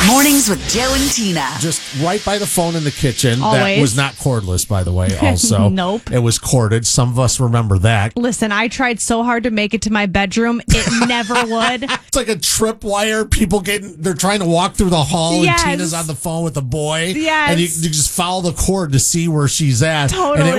Mornings with Joe and Tina. Just right by the phone in the kitchen. Always. That was not cordless, by the way, also. Nope. It was corded. Some of us remember that. Listen, I tried so hard to make it to my bedroom. It never would. It's like a tripwire. People they're trying to walk through the hall Yes. and Tina's on the phone with a boy. Yes. And you just follow the cord to see where she's at. Totally. And it